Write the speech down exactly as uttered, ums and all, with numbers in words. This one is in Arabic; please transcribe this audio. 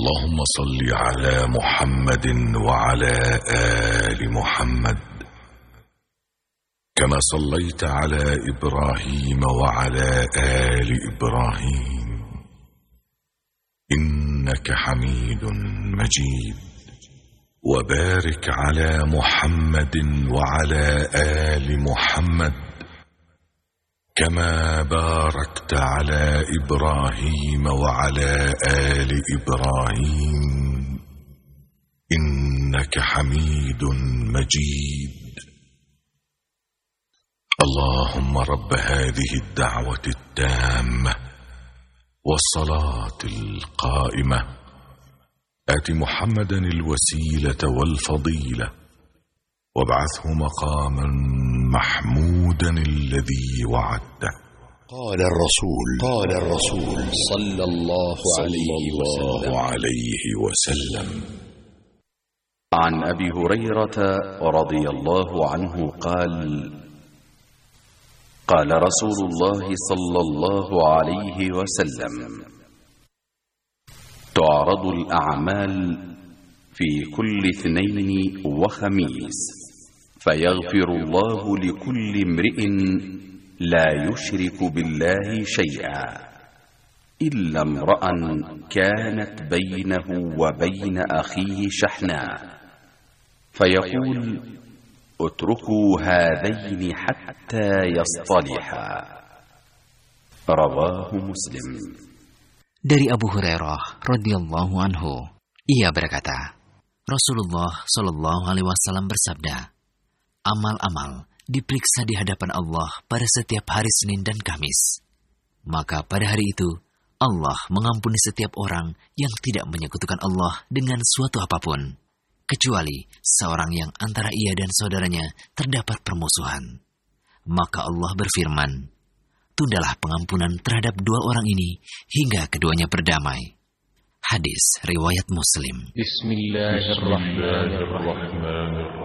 اللهم صل على محمد وعلى آل محمد كما صليت على إبراهيم وعلى آل إبراهيم إنك حميد مجيد. وبارك على محمد وعلى آل محمد كما باركت على إبراهيم وعلى آل إبراهيم إنك حميد مجيد. اللهم رب هذه الدعوة التامة والصلاة القائمة آت محمدا الوسيلة والفضيلة وابعثه مقاما محمودا الذي وعدته. قال الرسول قال الرسول صلى الله عليه وسلم, عليه وسلم عن أبي هريرة رضي الله عنه قال قال رسول الله صلى الله عليه وسلم: تعرض الأعمال في كل اثنين وخميس فيغفر الله لكل امرئ لا يشرك بالله شيئا إلا امرأ كانت بينه وبين أخيه شحناء فيقول: اتركوا هذين حتى يصطلحا. رواه مسلم. Dari Abu Hurairah radhiyallahu anhu, ia berkata, Rasulullah shallallahu alaihi wasallam bersabda, amal-amal diperiksa di hadapan Allah pada setiap hari Senin dan Kamis. Maka pada hari itu, Allah mengampuni setiap orang yang tidak menyekutukan Allah dengan suatu apapun, kecuali seorang yang antara ia dan saudaranya terdapat permusuhan. Maka Allah berfirman, tundalah pengampunan terhadap dua orang ini hingga keduanya berdamai. Hadis riwayat Muslim. Bismillahirrahmanirrahim.